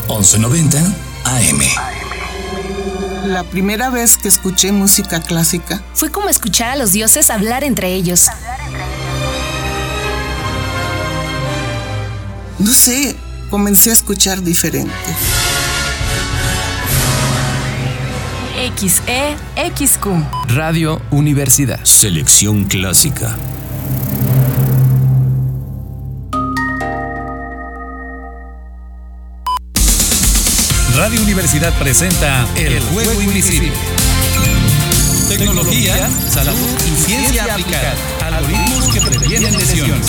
1190 AM. La primera vez que escuché música clásica fue como escuchar a los dioses hablar entre ellos. No sé, comencé a escuchar diferente. XEXQ Radio Universidad. Selección clásica. Radio Universidad presenta El Juego Invisible. Tecnología, salud y ciencia aplicada. Algoritmos que previenen lesiones.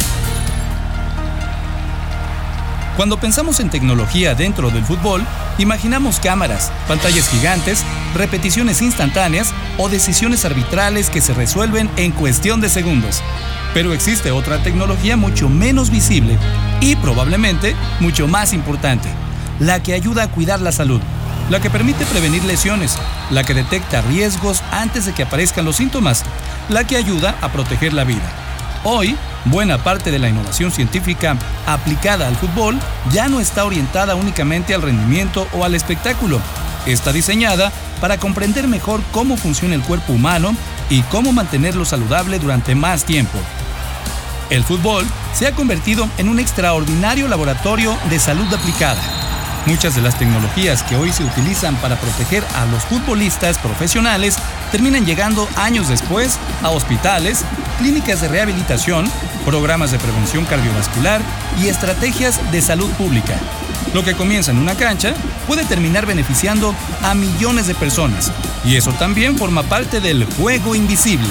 Cuando pensamos en tecnología dentro del fútbol, imaginamos cámaras, pantallas gigantes, repeticiones instantáneas o decisiones arbitrales que se resuelven en cuestión de segundos. Pero existe otra tecnología mucho menos visible y probablemente mucho más importante. La que ayuda a cuidar la salud, la que permite prevenir lesiones, la que detecta riesgos antes de que aparezcan los síntomas, la que ayuda a proteger la vida. Hoy, buena parte de la innovación científica aplicada al fútbol ya no está orientada únicamente al rendimiento o al espectáculo. Está diseñada para comprender mejor cómo funciona el cuerpo humano y cómo mantenerlo saludable durante más tiempo. El fútbol se ha convertido en un extraordinario laboratorio de salud aplicada. Muchas de las tecnologías que hoy se utilizan para proteger a los futbolistas profesionales terminan llegando años después a hospitales, clínicas de rehabilitación, programas de prevención cardiovascular y estrategias de salud pública. Lo que comienza en una cancha puede terminar beneficiando a millones de personas, y eso también forma parte del juego invisible.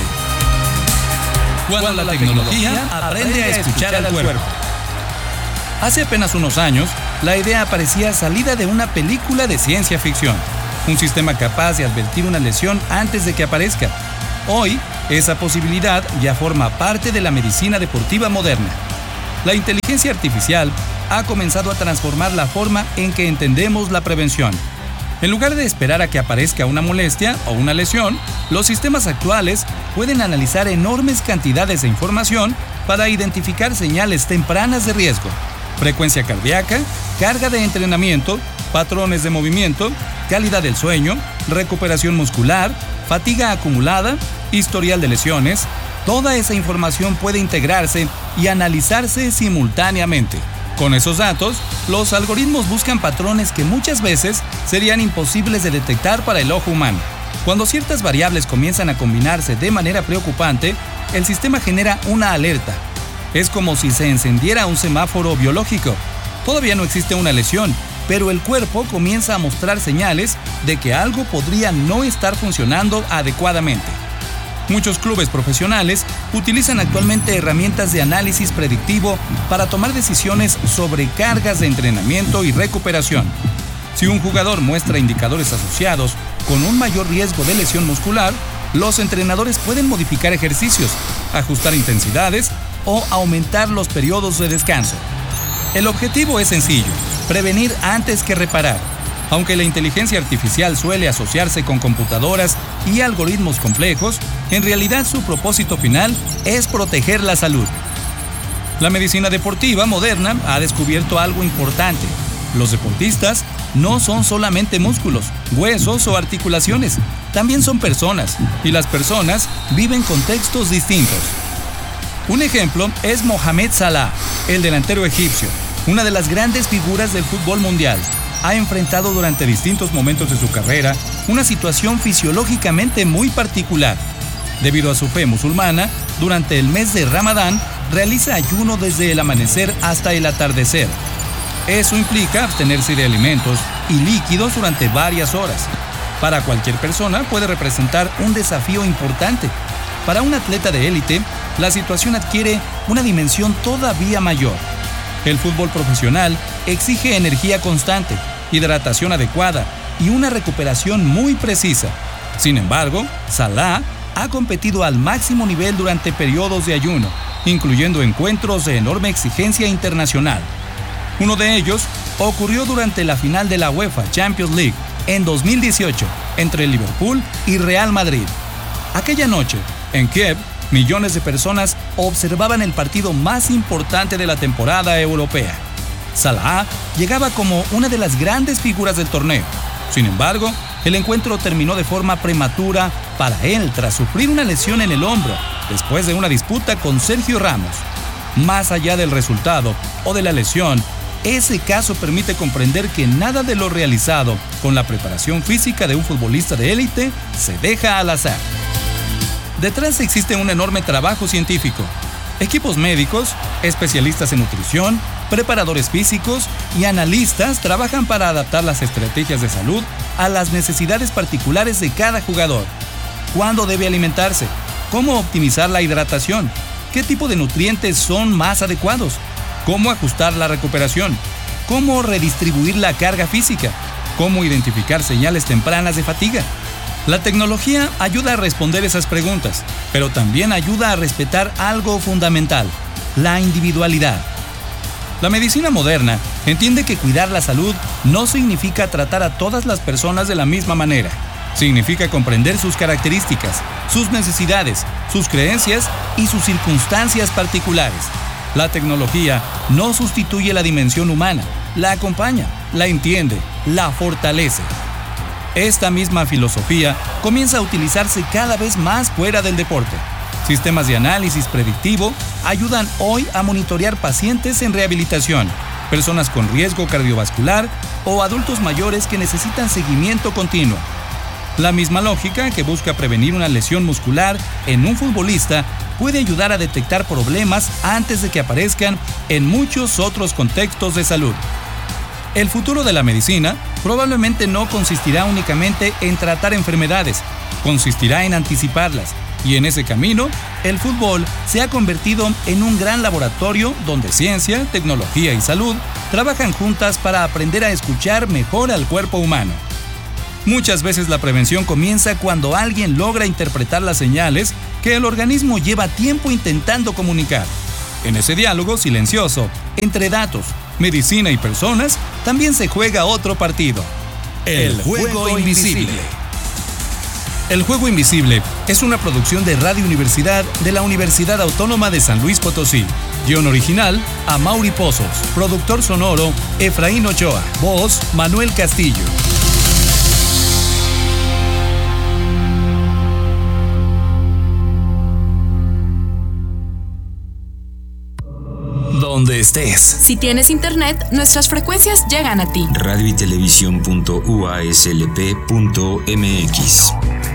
Cuando la tecnología aprende a escuchar al cuerpo. Hace apenas unos años, la idea parecía salida de una película de ciencia ficción. Un sistema capaz de advertir una lesión antes de que aparezca. Hoy, esa posibilidad ya forma parte de la medicina deportiva moderna. La inteligencia artificial ha comenzado a transformar la forma en que entendemos la prevención. En lugar de esperar a que aparezca una molestia o una lesión, los sistemas actuales pueden analizar enormes cantidades de información para identificar señales tempranas de riesgo. Frecuencia cardíaca, carga de entrenamiento, patrones de movimiento, calidad del sueño, recuperación muscular, fatiga acumulada, historial de lesiones. Toda esa información puede integrarse y analizarse simultáneamente. Con esos datos, los algoritmos buscan patrones que muchas veces serían imposibles de detectar para el ojo humano. Cuando ciertas variables comienzan a combinarse de manera preocupante, el sistema genera una alerta. Es como si se encendiera un semáforo biológico. Todavía no existe una lesión, pero el cuerpo comienza a mostrar señales de que algo podría no estar funcionando adecuadamente. Muchos clubes profesionales utilizan actualmente herramientas de análisis predictivo para tomar decisiones sobre cargas de entrenamiento y recuperación. Si un jugador muestra indicadores asociados con un mayor riesgo de lesión muscular, los entrenadores pueden modificar ejercicios, ajustar intensidades o aumentar los periodos de descanso. El objetivo es sencillo: prevenir antes que reparar. Aunque la inteligencia artificial suele asociarse con computadoras y algoritmos complejos, en realidad su propósito final es proteger la salud. La medicina deportiva moderna ha descubierto algo importante. Los deportistas no son solamente músculos, huesos o articulaciones, también son personas, y las personas viven contextos distintos. Un ejemplo es Mohamed Salah, el delantero egipcio, una de las grandes figuras del fútbol mundial. Ha enfrentado durante distintos momentos de su carrera una situación fisiológicamente muy particular. Debido a su fe musulmana, durante el mes de Ramadán realiza ayuno desde el amanecer hasta el atardecer. Eso implica abstenerse de alimentos y líquidos durante varias horas. Para cualquier persona puede representar un desafío importante. Para un atleta de élite, la situación adquiere una dimensión todavía mayor. El fútbol profesional exige energía constante, hidratación adecuada y una recuperación muy precisa. Sin embargo, Salah ha competido al máximo nivel durante periodos de ayuno, incluyendo encuentros de enorme exigencia internacional. Uno de ellos ocurrió durante la final de la UEFA Champions League en 2018 entre Liverpool y Real Madrid. Aquella noche, en Kiev, millones de personas observaban el partido más importante de la temporada europea. Salah llegaba como una de las grandes figuras del torneo. Sin embargo, el encuentro terminó de forma prematura para él tras sufrir una lesión en el hombro después de una disputa con Sergio Ramos. Más allá del resultado o de la lesión, ese caso permite comprender que nada de lo realizado con la preparación física de un futbolista de élite se deja al azar. Detrás existe un enorme trabajo científico. Equipos médicos, especialistas en nutrición, preparadores físicos y analistas trabajan para adaptar las estrategias de salud a las necesidades particulares de cada jugador. ¿Cuándo debe alimentarse? ¿Cómo optimizar la hidratación? ¿Qué tipo de nutrientes son más adecuados? ¿Cómo ajustar la recuperación? ¿Cómo redistribuir la carga física? ¿Cómo identificar señales tempranas de fatiga? La tecnología ayuda a responder esas preguntas, pero también ayuda a respetar algo fundamental: la individualidad. La medicina moderna entiende que cuidar la salud no significa tratar a todas las personas de la misma manera. Significa comprender sus características, sus necesidades, sus creencias y sus circunstancias particulares. La tecnología no sustituye la dimensión humana, la acompaña, la entiende, la fortalece. Esta misma filosofía comienza a utilizarse cada vez más fuera del deporte. Sistemas de análisis predictivo ayudan hoy a monitorear pacientes en rehabilitación, personas con riesgo cardiovascular o adultos mayores que necesitan seguimiento continuo. La misma lógica que busca prevenir una lesión muscular en un futbolista puede ayudar a detectar problemas antes de que aparezcan en muchos otros contextos de salud. El futuro de la medicina probablemente no consistirá únicamente en tratar enfermedades, consistirá en anticiparlas, y en ese camino, el fútbol se ha convertido en un gran laboratorio donde ciencia, tecnología y salud trabajan juntas para aprender a escuchar mejor al cuerpo humano. Muchas veces la prevención comienza cuando alguien logra interpretar las señales que el organismo lleva tiempo intentando comunicar. En ese diálogo silencioso, entre datos, medicina y personas, también se juega otro partido: el juego invisible. El juego invisible es una producción de Radio Universidad de la Universidad Autónoma de San Luis Potosí. Guión original: Amaury Pozos. Productor sonoro: Efraín Ochoa. Voz: Manuel Castillo. Donde estés. Si tienes internet, nuestras frecuencias llegan a ti. Radio y televisión.uaslp.mx